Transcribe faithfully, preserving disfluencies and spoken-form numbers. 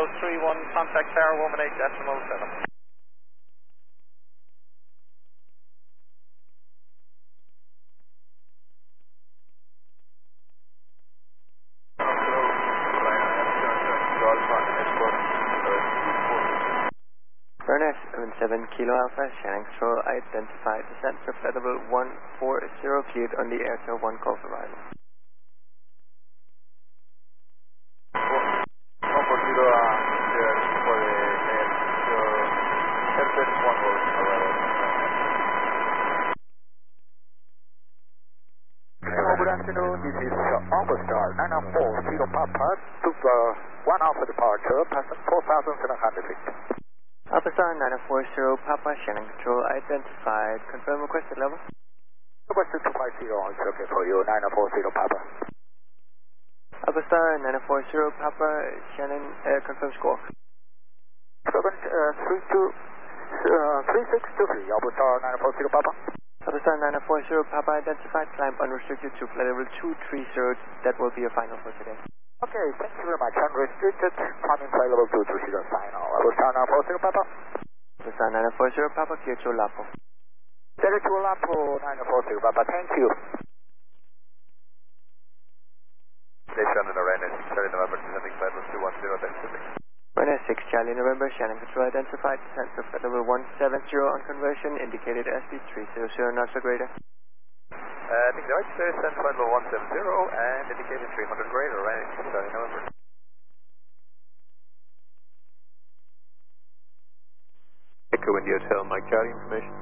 zero three one, contact tower one eight decimal seven. Burner seven seven Kilo Alpha, Shannon Control, identified descent for flight level one four zero, cleared on the Airtel one Golf arrival. one four zero, uh, there for the Airtel one Golf arrival. Hello, good afternoon. This is Alpha Star nine nine four Kilo Papa, took uh, one Alpha departure, passing four thousand seven hundred feet. Alpha Star nine four zero Papa, Shannon Control, identified. Confirm requested level. Requested two five zero, it's okay for you, nine four zero Papa. Alpha Star nine four zero Papa, Shannon, uh, confirm score. seven three two, three six two three, Alpha Star nine four zero Papa. Alpha Star nine four zero Papa, identified. Climb unrestricted to flight level two three zero. That will be your final for today. Okay, thank you very much. Unrestricted, climbing flight level two three zero final. Alpha Star nine four zero Papa. Alpha Star nine four zero Papa, clear to Lapo. Clear to Lapo nine four zero Papa, thank you. Station in Arena six Charlie November, descending flight level two one zero, identity. Arena six Charlie November, Shannon Control, identified. Descent for flight level one seven zero on conversion, indicated S B three zero zero knots or greater. Uh, I think the right clear, descent flight level one seven zero and indicated three hundred greater, Arena six Charlie November. Echo India Hotel, Mike Charlie information.